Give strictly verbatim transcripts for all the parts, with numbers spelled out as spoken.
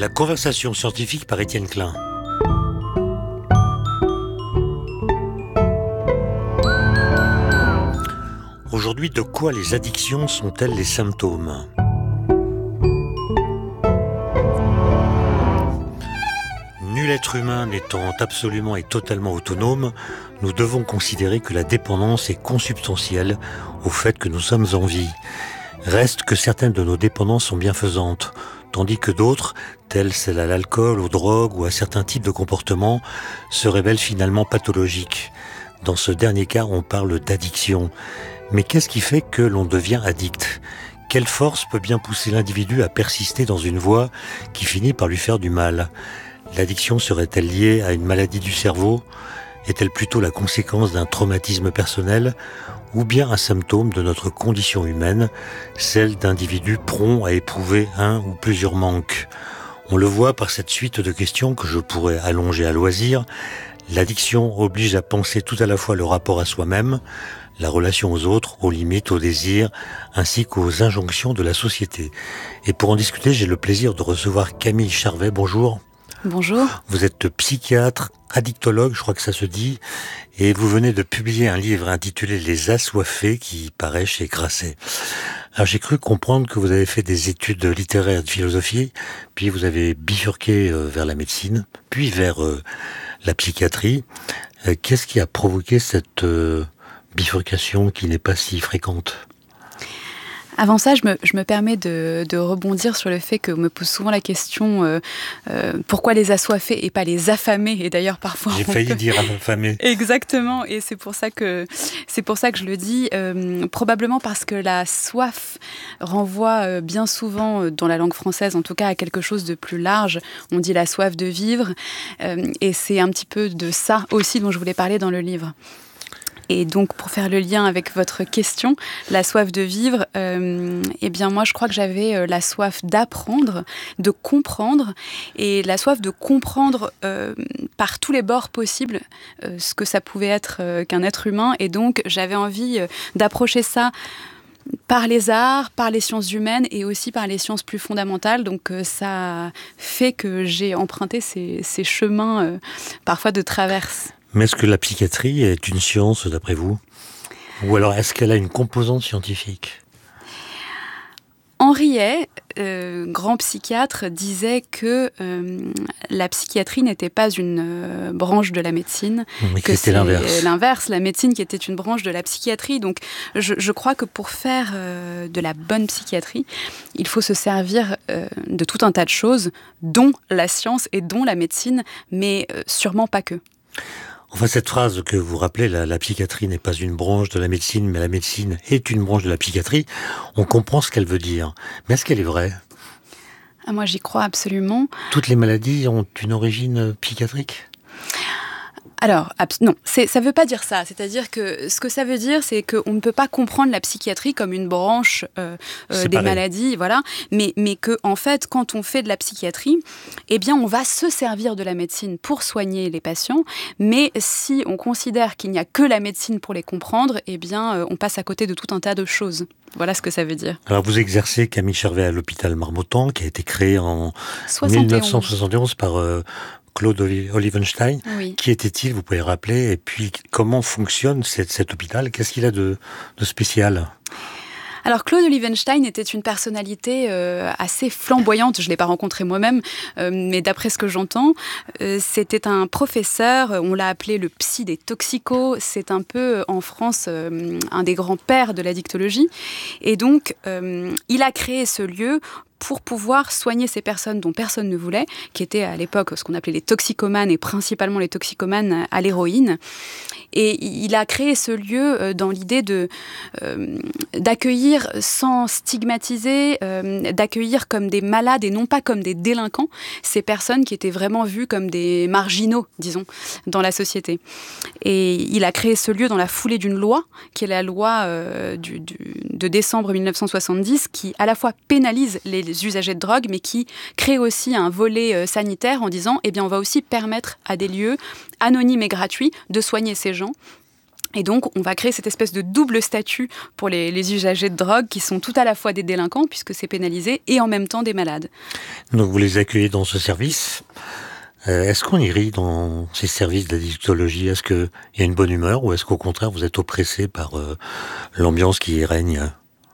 La conversation scientifique par Étienne Klein. Aujourd'hui, de quoi les addictions sont-elles les symptômes ? Nul être humain n'étant absolument et totalement autonome, nous devons considérer que la dépendance est consubstantielle au fait que nous sommes en vie. Reste que certaines de nos dépendances sont bienfaisantes, tandis que d'autres, telles celles à l'alcool, aux drogues ou à certains types de comportements, se révèlent finalement pathologiques. Dans ce dernier cas, on parle d'addiction. Mais qu'est-ce qui fait que l'on devient addict ? Quelle force peut bien pousser l'individu à persister dans une voie qui finit par lui faire du mal ? L'addiction serait-elle liée à une maladie du cerveau ? Est-elle plutôt la conséquence d'un traumatisme personnel ? Ou bien un symptôme de notre condition humaine, celle d'individus prompts à éprouver un ou plusieurs manques ? On le voit par cette suite de questions que je pourrais allonger à loisir. L'addiction oblige à penser tout à la fois le rapport à soi-même, la relation aux autres, aux limites, aux désirs, ainsi qu'aux injonctions de la société. Et pour en discuter, j'ai le plaisir de recevoir Camille Charvet. Bonjour. Bonjour. Vous êtes psychiatre, addictologue, je crois que ça se dit, et vous venez de publier un livre intitulé Les Assoiffés qui paraît chez Grasset. Alors j'ai cru comprendre que vous avez fait des études littéraires et de philosophie, puis vous avez bifurqué vers la médecine, puis vers euh, la psychiatrie. Euh, qu'est-ce qui a provoqué cette euh, bifurcation qui n'est pas si fréquente ? Avant ça, je me, je me permets de, de rebondir sur le fait qu'on me pose souvent la question euh, euh, pourquoi les assoiffés et pas les affamés ? Et d'ailleurs, parfois... J'ai failli peut... dire affamés. Exactement, et c'est pour ça que, c'est pour ça que je le dis. Euh, probablement parce que la soif renvoie euh, bien souvent, euh, dans la langue française en tout cas, à quelque chose de plus large. On dit la soif de vivre, euh, et c'est un petit peu de ça aussi dont je voulais parler dans le livre. Et donc, pour faire le lien avec votre question, la soif de vivre, euh, eh bien moi, je crois que j'avais euh, la soif d'apprendre, de comprendre, et la soif de comprendre euh, par tous les bords possibles euh, ce que ça pouvait être euh, qu'un être humain. Et donc, j'avais envie euh, d'approcher ça par les arts, par les sciences humaines et aussi par les sciences plus fondamentales. Donc, euh, ça fait que j'ai emprunté ces, ces chemins, euh, parfois de traverse. Mais est-ce que la psychiatrie est une science, d'après vous ? Ou alors, est-ce qu'elle a une composante scientifique ? Henri Hay, euh, grand psychiatre, disait que euh, la psychiatrie n'était pas une euh, branche de la médecine, Mais que c'était l'inverse. l'inverse, la médecine qui était une branche de la psychiatrie. Donc, je, je crois que pour faire euh, de la bonne psychiatrie, il faut se servir euh, de tout un tas de choses, dont la science et dont la médecine, mais euh, sûrement pas que. Enfin, cette phrase que vous rappelez, la, la psychiatrie n'est pas une branche de la médecine, mais la médecine est une branche de la psychiatrie, on comprend ce qu'elle veut dire. Mais est-ce qu'elle est vraie ? Ah, moi, j'y crois absolument. Toutes les maladies ont une origine psychiatrique ? Alors, abs- non, c'est, ça ne veut pas dire ça. C'est-à-dire que ce que ça veut dire, c'est qu'on ne peut pas comprendre la psychiatrie comme une branche euh, euh, des maladies, voilà. Mais, mais que, en fait, quand on fait de la psychiatrie, eh bien, on va se servir de la médecine pour soigner les patients. Mais si on considère qu'il n'y a que la médecine pour les comprendre, eh bien, euh, on passe à côté de tout un tas de choses. Voilà ce que ça veut dire. Alors, vous exercez, Camille Charvet, à l'hôpital Marmottan, qui a été créé en soixante et onze. dix-neuf cent soixante et onze par... Euh, Claude Olivenstein, oui. Qui était-il, vous pouvez rappeler, et puis comment fonctionne cet, cet hôpital ? Qu'est-ce qu'il a de, de spécial ? Alors, Claude Olivenstein était une personnalité euh, assez flamboyante. Je ne l'ai pas rencontré moi-même, euh, mais d'après ce que j'entends, euh, c'était un professeur, on l'a appelé le psy des toxicos. C'est un peu, en France, euh, un des grands pères de l'addictologie. Et donc, euh, il a créé ce lieu pour pouvoir soigner ces personnes dont personne ne voulait, qui étaient à l'époque ce qu'on appelait les toxicomanes, et principalement les toxicomanes à l'héroïne. Et il a créé ce lieu dans l'idée de, euh, d'accueillir sans stigmatiser, euh, d'accueillir comme des malades et non pas comme des délinquants, ces personnes qui étaient vraiment vues comme des marginaux, disons, dans la société. Et il a créé ce lieu dans la foulée d'une loi, qui est la loi euh, du, du, de décembre mille neuf cent soixante-dix, qui à la fois pénalise les usagers de drogue, mais qui crée aussi un volet euh, sanitaire en disant, eh bien, on va aussi permettre à des lieux anonymes et gratuits de soigner ces gens Et donc, on va créer cette espèce de double statut pour les, les usagers de drogue qui sont tout à la fois des délinquants, puisque c'est pénalisé, et en même temps des malades. Donc vous les accueillez dans ce service. Euh, est-ce qu'on y rit dans ces services d'addictologie? Est-ce qu'il y a une bonne humeur ou est-ce qu'au contraire vous êtes oppressé par euh, l'ambiance qui y règne?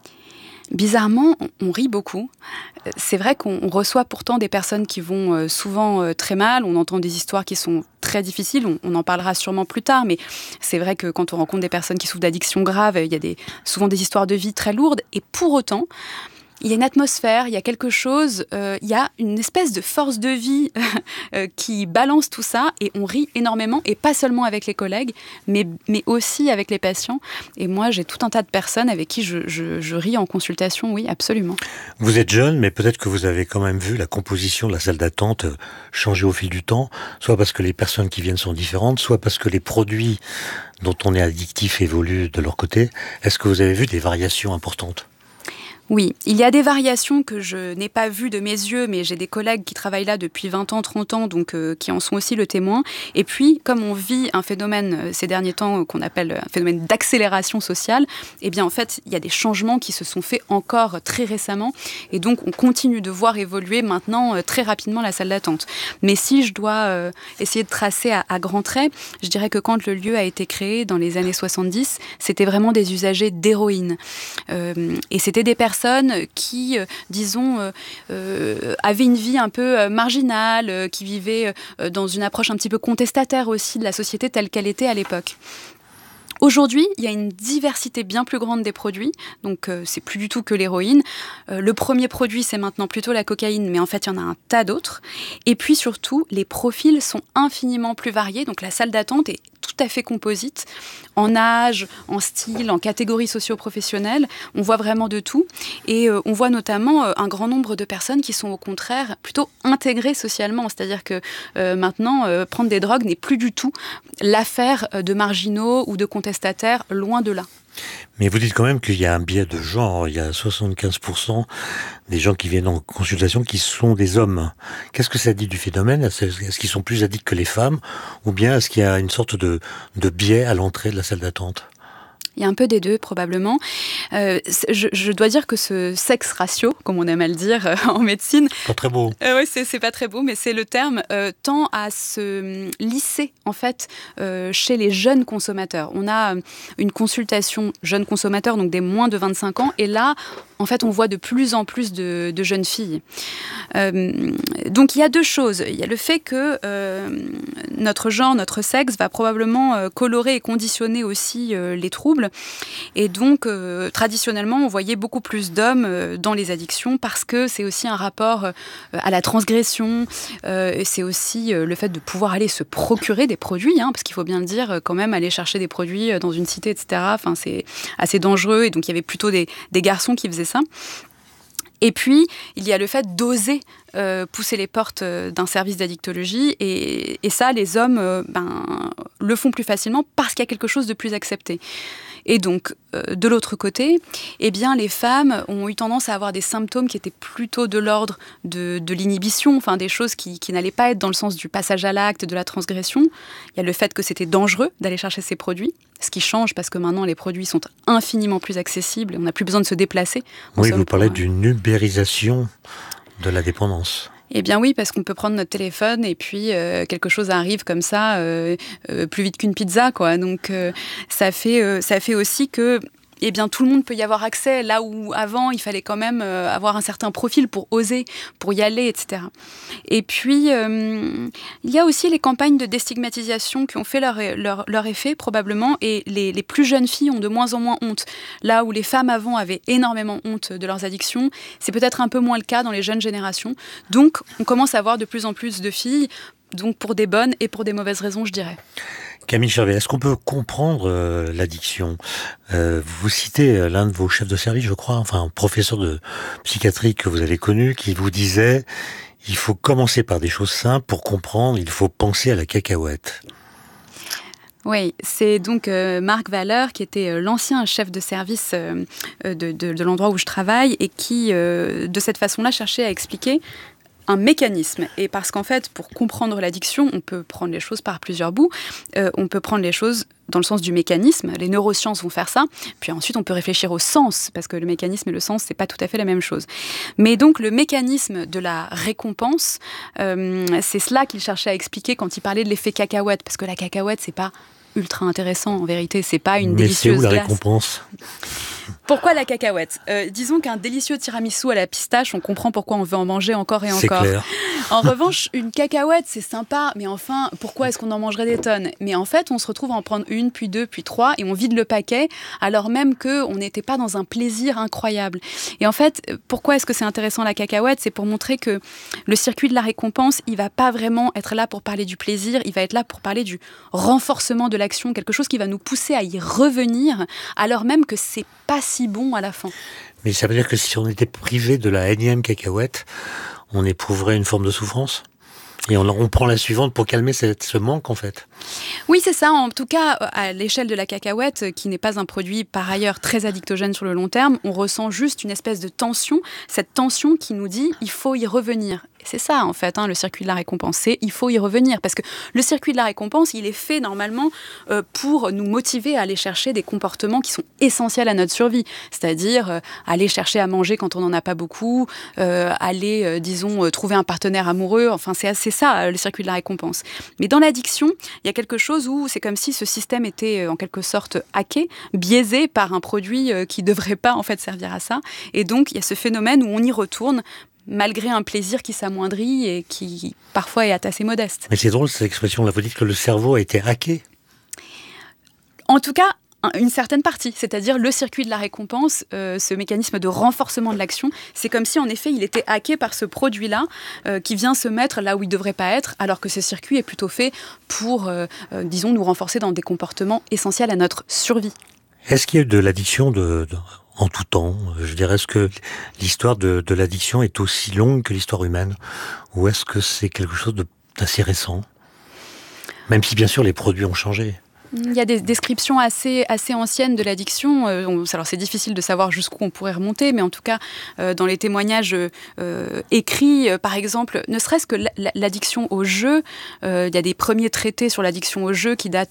Bizarrement, on rit beaucoup. C'est vrai qu'on reçoit pourtant des personnes qui vont souvent très mal. On entend des histoires qui sont très difficiles. On, on en parlera sûrement plus tard, mais c'est vrai que quand on rencontre des personnes qui souffrent d'addictions graves, il y a des, souvent des histoires de vie très lourdes. Et pour autant, il y a une atmosphère, il y a quelque chose, euh, il y a une espèce de force de vie euh, qui balance tout ça, et on rit énormément, et pas seulement avec les collègues, mais, mais aussi avec les patients. Et moi, j'ai tout un tas de personnes avec qui je, je, je ris en consultation, oui, absolument. Vous êtes jeune, mais peut-être que vous avez quand même vu la composition de la salle d'attente changer au fil du temps, soit parce que les personnes qui viennent sont différentes, soit parce que les produits dont on est addictif évoluent de leur côté. Est-ce que vous avez vu des variations importantes ? Oui, il y a des variations que je n'ai pas vues de mes yeux, mais j'ai des collègues qui travaillent là depuis vingt ans, trente ans, donc euh, qui en sont aussi le témoin. Et puis, comme on vit un phénomène euh, ces derniers temps euh, qu'on appelle un phénomène d'accélération sociale, eh bien en fait, il y a des changements qui se sont faits encore très récemment, et donc on continue de voir évoluer maintenant euh, très rapidement la salle d'attente. Mais si je dois euh, essayer de tracer à, à grands traits, je dirais que quand le lieu a été créé dans les années soixante-dix, c'était vraiment des usagers d'héroïne. Euh, et c'était des personnes qui, euh, disons, euh, euh, avaient une vie un peu euh, marginale, euh, qui vivaient euh, dans une approche un petit peu contestataire aussi de la société telle qu'elle était à l'époque. Aujourd'hui, il y a une diversité bien plus grande des produits, donc euh, c'est plus du tout que l'héroïne. Euh, le premier produit, c'est maintenant plutôt la cocaïne, mais en fait, il y en a un tas d'autres. Et puis surtout, les profils sont infiniment plus variés, donc la salle d'attente est tout à fait composite, en âge, en style, en catégorie socio-professionnelle. On voit vraiment de tout. Et euh, on voit notamment euh, un grand nombre de personnes qui sont au contraire plutôt intégrées socialement. C'est-à-dire que euh, maintenant, euh, prendre des drogues n'est plus du tout l'affaire de marginaux ou de contestataires, loin de là. Mais vous dites quand même qu'il y a un biais de genre. Il y a soixante-quinze pour cent des gens qui viennent en consultation qui sont des hommes. Qu'est-ce que ça dit du phénomène ? Est-ce qu'ils sont plus addicts que les femmes ? Ou bien est-ce qu'il y a une sorte de, de biais à l'entrée de la salle d'attente ? Il y a un peu des deux, probablement. Euh, je, je dois dire que ce sexe ratio, comme on aime à le dire euh, en médecine... Pas très beau. Euh, oui, c'est, c'est pas très beau, mais c'est le terme, euh, tend à se lisser, en fait, euh, chez les jeunes consommateurs. On a une consultation jeunes consommateurs, donc des moins de vingt-cinq ans, et là, en fait, on voit de plus en plus de, de jeunes filles. Euh, donc, il y a deux choses. Il y a le fait que euh, notre genre, notre sexe va probablement euh, colorer et conditionner aussi euh, les troubles. Et donc, euh, traditionnellement, on voyait beaucoup plus d'hommes euh, dans les addictions parce que c'est aussi un rapport euh, à la transgression. Euh, et c'est aussi euh, le fait de pouvoir aller se procurer des produits, hein, parce qu'il faut bien le dire, euh, quand même, aller chercher des produits euh, dans une cité, et cetera. Enfin, c'est assez dangereux. Et donc, il y avait plutôt des, des garçons qui faisaient ça. Et puis, il y a le fait d'oser euh, pousser les portes euh, d'un service d'addictologie. Et, et ça, les hommes euh, ben, le font plus facilement parce qu'il y a quelque chose de plus accepté. Et donc, euh, de l'autre côté, eh bien, les femmes ont eu tendance à avoir des symptômes qui étaient plutôt de l'ordre de, de l'inhibition, enfin des choses qui, qui n'allaient pas être dans le sens du passage à l'acte, de la transgression. Il y a le fait que c'était dangereux d'aller chercher ces produits, ce qui change parce que maintenant les produits sont infiniment plus accessibles et on n'a plus besoin de se déplacer. Oui, vous parlez d'une ubérisation de la dépendance. Eh bien oui, parce qu'on peut prendre notre téléphone et puis euh, quelque chose arrive comme ça, euh, euh, plus vite qu'une pizza, quoi. Donc euh, ça fait, euh, ça fait aussi que eh bien, tout le monde peut y avoir accès, là où avant, il fallait quand même euh, avoir un certain profil pour oser, pour y aller, et cetera. Et puis, euh, il y a aussi les campagnes de déstigmatisation qui ont fait leur, leur, leur effet, probablement, et les, les plus jeunes filles ont de moins en moins honte. Là où les femmes avant avaient énormément honte de leurs addictions, c'est peut-être un peu moins le cas dans les jeunes générations. Donc, on commence à avoir de plus en plus de filles, donc pour des bonnes et pour des mauvaises raisons, je dirais. Camille Chervet, est-ce qu'on peut comprendre euh, l'addiction ? euh, Vous citez l'un de vos chefs de service, je crois, enfin un professeur de psychiatrie que vous avez connu, qui vous disait « il faut commencer par des choses simples pour comprendre, il faut penser à la cacahuète ». Oui, c'est donc euh, Marc Valeur, qui était euh, l'ancien chef de service euh, de, de, de l'endroit où je travaille et qui, euh, de cette façon-là, cherchait à expliquer un mécanisme. Et parce qu'en fait, pour comprendre l'addiction, on peut prendre les choses par plusieurs bouts. Euh, on peut prendre les choses dans le sens du mécanisme. Les neurosciences vont faire ça. Puis ensuite, on peut réfléchir au sens, parce que le mécanisme et le sens, c'est pas tout à fait la même chose. Mais donc, le mécanisme de la récompense, euh, c'est cela qu'il cherchait à expliquer quand il parlait de l'effet cacahuète. Parce que la cacahuète, c'est pas ultra intéressant, en vérité. C'est pas une Mais délicieuse c'est où la glace. récompense ? Pourquoi la cacahuète ? euh, Disons qu'un délicieux tiramisu à la pistache, on comprend pourquoi on veut en manger encore et C'est encore. clair. En revanche, une cacahuète, c'est sympa, mais enfin, pourquoi est-ce qu'on en mangerait des tonnes ? Mais en fait, on se retrouve à en prendre une, puis deux, puis trois, et on vide le paquet, alors même qu'on n'était pas dans un plaisir incroyable. Et en fait, pourquoi est-ce que c'est intéressant la cacahuète ? C'est pour montrer que le circuit de la récompense, il va pas vraiment être là pour parler du plaisir, il va être là pour parler du renforcement de l'action, quelque chose qui va nous pousser à y revenir, alors même que c'est pas si bon à la fin. Mais ça veut dire que si on était privé de la énième cacahuète, on éprouverait une forme de souffrance ? Et on, on prend la suivante pour calmer cette, ce manque, en fait. Oui, c'est ça. En tout cas, à l'échelle de la cacahuète, qui n'est pas un produit par ailleurs très addictogène sur le long terme, on ressent juste une espèce de tension, cette tension qui nous dit « il faut y revenir ». C'est ça, en fait, hein, le circuit de la récompense, c'est il faut y revenir. Parce que le circuit de la récompense, il est fait normalement euh, pour nous motiver à aller chercher des comportements qui sont essentiels à notre survie. C'est-à-dire euh, aller chercher à manger quand on n'en a pas beaucoup, euh, aller, euh, disons, euh, trouver un partenaire amoureux. Enfin, c'est, c'est ça, euh, le circuit de la récompense. Mais dans l'addiction, il y a quelque chose où c'est comme si ce système était euh, en quelque sorte hacké, biaisé par un produit euh, qui ne devrait pas en fait servir à ça. Et donc, il y a ce phénomène où on y retourne, malgré un plaisir qui s'amoindrit et qui parfois est assez modeste. Mais c'est drôle cette expression-là, vous dites que le cerveau a été hacké. En tout cas, une certaine partie, c'est-à-dire le circuit de la récompense, euh, ce mécanisme de renforcement de l'action, c'est comme si en effet il était hacké par ce produit-là euh, qui vient se mettre là où il ne devrait pas être, alors que ce circuit est plutôt fait pour, euh, euh, disons, nous renforcer dans des comportements essentiels à notre survie. Est-ce qu'il y a eu de l'addiction de... de... en tout temps? Je dirais, est-ce que l'histoire de, de l'addiction est aussi longue que l'histoire humaine? Ou est-ce que c'est quelque chose de, d'assez récent? Même si, bien sûr, les produits ont changé. Il y a des descriptions assez, assez anciennes de l'addiction. Euh, on, alors c'est difficile de savoir jusqu'où on pourrait remonter, mais en tout cas, euh, dans les témoignages euh, écrits, euh, par exemple, ne serait-ce que l'addiction au jeu, euh, il y a des premiers traités sur l'addiction au jeu qui datent